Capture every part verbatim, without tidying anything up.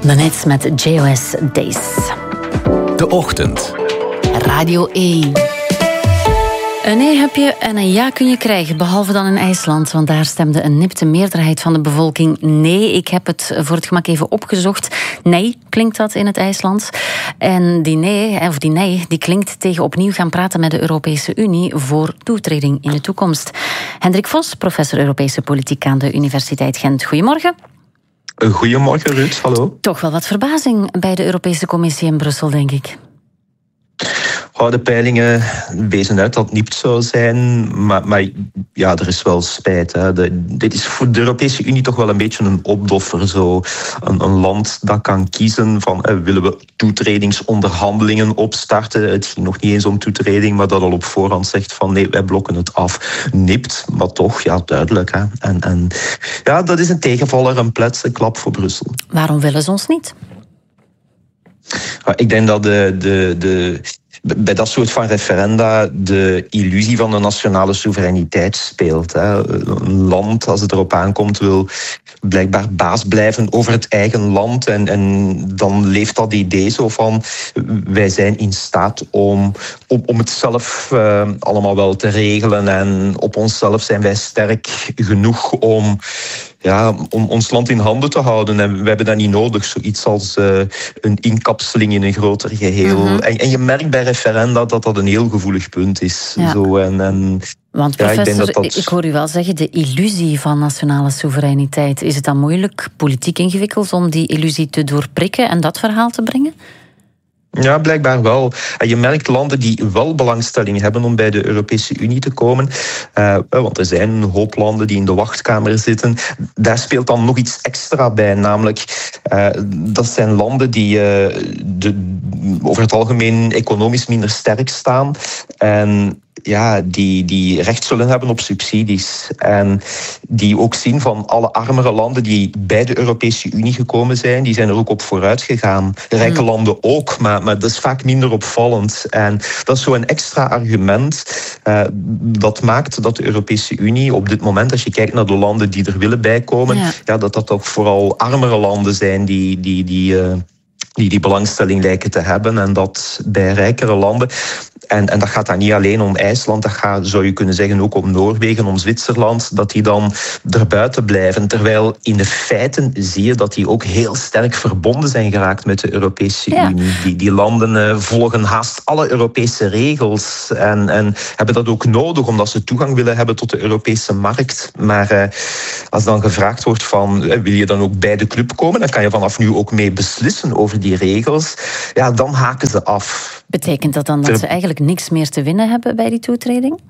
The Nits met J O S Days. De Ochtend. Radio één. Een nee heb je en een ja kun je krijgen, behalve dan in IJsland. Want daar stemde een nipte meerderheid van de bevolking nee. Ik heb het voor het gemak even opgezocht. Nee, klinkt dat in het IJslands. En die nee, of die nee, die klinkt tegen opnieuw gaan praten met de Europese Unie voor toetreding in de toekomst. Hendrik Vos, professor Europese politiek aan de Universiteit Gent. Goedemorgen. Goedemorgen, Ruud. Hallo. Toch wel wat verbazing bij de Europese Commissie in Brussel, denk ik. Oh, de peilingen wezen uit dat het niet zou zijn, maar, maar ja, er is wel spijt. Hè. De, dit is voor de Europese Unie toch wel een beetje een opdoffer. Zo. Een, een land dat kan kiezen van, eh, willen we toetredingsonderhandelingen opstarten. Het ging nog niet eens om toetreding, maar dat al op voorhand zegt van nee, wij blokken het af. Nipt, maar toch, ja, duidelijk. Hè. En, en ja, dat is een tegenvaller, een pletse klap voor Brussel. Waarom willen ze ons niet? Ik denk dat de... de, de bij dat soort van referenda de illusie van de nationale soevereiniteit speelt. Een land, als het erop aankomt, wil blijkbaar baas blijven over het eigen land. En, en dan leeft dat idee zo van, wij zijn in staat om, om, om het zelf uh, allemaal wel te regelen. En op onszelf zijn wij sterk genoeg om... Ja, om ons land in handen te houden. En we hebben dat niet nodig. Zoiets als uh, een inkapseling in een groter geheel. Mm-hmm. En, en je merkt bij referenda dat dat een heel gevoelig punt is. Ja. Zo, en, en, Want ja, professor, ik, denk dat dat... ik hoor u wel zeggen, de illusie van nationale soevereiniteit. Is het dan moeilijk, politiek ingewikkeld, om die illusie te doorprikken en dat verhaal te brengen? Ja, blijkbaar wel. En je merkt landen die wel belangstelling hebben om bij de Europese Unie te komen. Uh, want er zijn een hoop landen die in de wachtkamer zitten. Daar speelt dan nog iets extra bij. Namelijk, uh, dat zijn landen die uh, de, over het algemeen economisch minder sterk staan. En ja, die, die recht zullen hebben op subsidies. En die ook zien van alle armere landen die bij de Europese Unie gekomen zijn, die zijn er ook op vooruit gegaan. Rijke mm. landen ook, maar, maar dat is vaak minder opvallend. En dat is zo'n extra argument uh, dat maakt dat de Europese Unie op dit moment, als je kijkt naar de landen die er willen bijkomen, ja. Ja, dat dat ook vooral armere landen zijn die... die, die uh, die die belangstelling lijken te hebben. En dat bij rijkere landen... En, en dat gaat dan niet alleen om IJsland, dat gaat, zou je kunnen zeggen, ook om Noorwegen, om Zwitserland, dat die dan erbuiten blijven. Terwijl in de feiten zie je dat die ook heel sterk verbonden zijn geraakt met de Europese ja. Unie. Die, die landen uh, volgen haast alle Europese regels en, en hebben dat ook nodig, omdat ze toegang willen hebben tot de Europese markt. Maar uh, als dan gevraagd wordt van, uh, wil je dan ook bij de club komen, dan kan je vanaf nu ook mee beslissen over die regels. Ja, dan haken ze af. Betekent dat dan dat ze eigenlijk niks meer te winnen hebben bij die toetreding?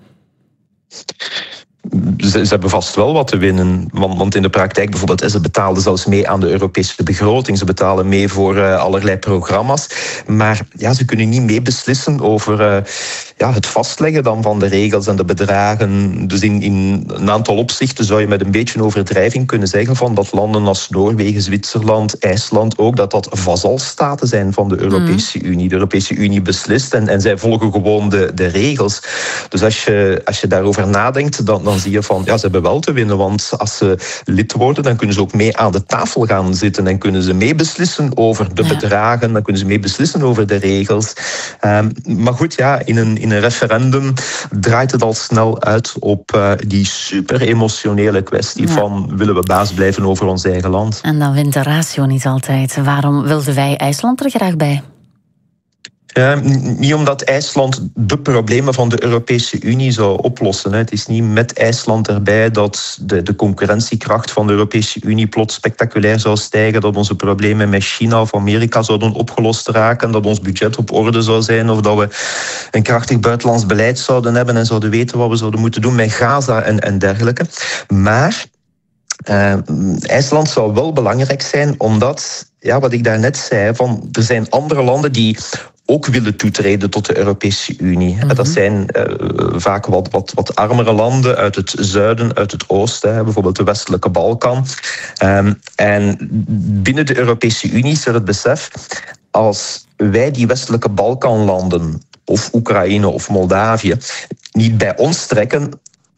Ze, ze hebben vast wel wat te winnen. Want, want in de praktijk bijvoorbeeld, ze betalen zelfs mee aan de Europese begroting. Ze betalen mee voor uh, allerlei programma's. Maar ja, ze kunnen niet mee beslissen over uh, ja, het vastleggen dan van de regels en de bedragen. Dus in, in een aantal opzichten zou je met een beetje overdrijving kunnen zeggen van dat landen als Noorwegen, Zwitserland, IJsland ook, dat dat vazalstaten zijn van de Europese mm. Unie. De Europese Unie beslist en, en zij volgen gewoon de, de regels. Dus als je, als je daarover nadenkt, dan dan zie je van, ja, ze hebben wel te winnen, want als ze lid worden, dan kunnen ze ook mee aan de tafel gaan zitten en kunnen ze meebeslissen over de ja. bedragen, dan kunnen ze meebeslissen over de regels. Um, maar goed, ja, in een, in een referendum draait het al snel uit op uh, die super emotionele kwestie ja. van, willen we baas blijven over ons eigen land? En dan wint de ratio niet altijd. Waarom wilden wij IJsland er graag bij? Uh, niet omdat IJsland de problemen van de Europese Unie zou oplossen. Hè. Het is niet met IJsland erbij dat de, de concurrentiekracht van de Europese Unie plots spectaculair zou stijgen, dat onze problemen met China of Amerika zouden opgelost raken, dat ons budget op orde zou zijn of dat we een krachtig buitenlands beleid zouden hebben en zouden weten wat we zouden moeten doen met Gaza en, en dergelijke. Maar uh, IJsland zou wel belangrijk zijn omdat, ja, wat ik daarnet zei, van, er zijn andere landen die ook willen toetreden tot de Europese Unie. Mm-hmm. Dat zijn uh, vaak wat, wat, wat armere landen uit het zuiden, uit het oosten, bijvoorbeeld de westelijke Balkan. Um, en binnen de Europese Unie is er het besef, als wij die westelijke Balkanlanden, of Oekraïne of Moldavië, niet bij ons trekken,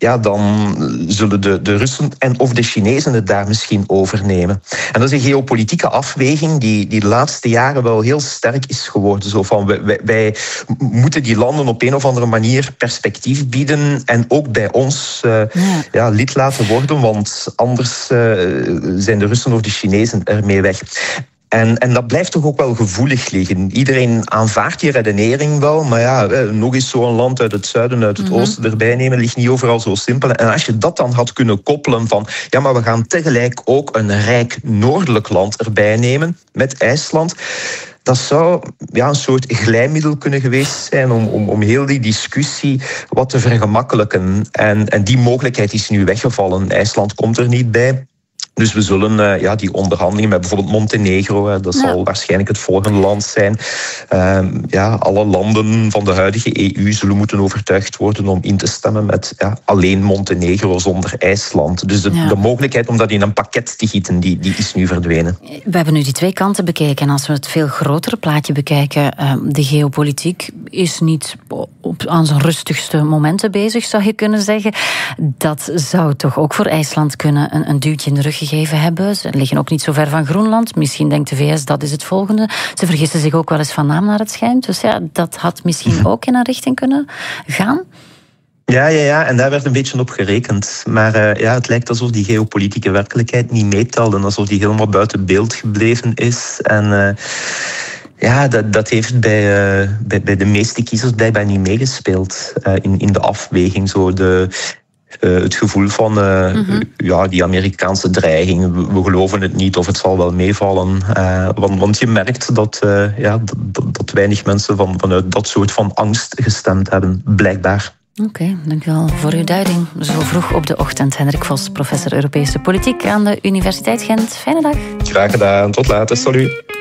ja, dan zullen de, de Russen en of de Chinezen het daar misschien overnemen. En dat is een geopolitieke afweging die, die de laatste jaren wel heel sterk is geworden. Zo van, wij, wij moeten die landen op een of andere manier perspectief bieden en ook bij ons uh, ja. Ja, lid laten worden, want anders uh, zijn de Russen of de Chinezen ermee weg. En, en dat blijft toch ook wel gevoelig liggen. Iedereen aanvaardt die redenering wel, maar ja, nog eens zo'n land uit het zuiden, uit het mm-hmm. oosten erbij nemen, ligt niet overal zo simpel. En als je dat dan had kunnen koppelen van, ja, maar we gaan tegelijk ook een rijk noordelijk land erbij nemen, met IJsland. Dat zou ja, een soort glijmiddel kunnen geweest zijn om, om, om heel die discussie wat te vergemakkelijken. En, en die mogelijkheid is nu weggevallen. IJsland komt er niet bij. Dus we zullen uh, ja, die onderhandelingen met bijvoorbeeld Montenegro, uh, dat ja. zal waarschijnlijk het volgende land zijn. Uh, ja, alle landen van de huidige E U zullen moeten overtuigd worden om in te stemmen met ja, alleen Montenegro zonder IJsland. Dus de, ja. de mogelijkheid om dat in een pakket te gieten, die, die is nu verdwenen. We hebben nu die twee kanten bekeken. En als we het veel grotere plaatje bekijken, uh, de geopolitiek is niet op, aan zijn rustigste momenten bezig, zou je kunnen zeggen. Dat zou toch ook voor IJsland kunnen een, een duwtje in de rug gegeven hebben. Ze liggen ook niet zo ver van Groenland. Misschien denkt de V S dat is het volgende. Ze vergissen zich ook wel eens van naam naar het schijnt. Dus ja, dat had misschien ook in een richting kunnen gaan. Ja, ja, ja, en daar werd een beetje op gerekend. Maar uh, ja, het lijkt alsof die geopolitieke werkelijkheid niet meetelde. Alsof die helemaal buiten beeld gebleven is. En Uh, Ja, dat, dat heeft bij, uh, bij, bij de meeste kiezers blijkbaar niet meegespeeld uh, in, in de afweging. Zo de, uh, het gevoel van uh, mm-hmm. ja, die Amerikaanse dreiging. We, we geloven het niet of het zal wel meevallen. Uh, want, want je merkt dat, uh, ja, dat, dat weinig mensen van, vanuit dat soort van angst gestemd hebben, blijkbaar. Oké, okay, dankjewel voor uw duiding. Zo vroeg op de ochtend. Hendrik Vos, professor Europese Politiek aan de Universiteit Gent. Fijne dag. Graag gedaan. Tot later. Salut.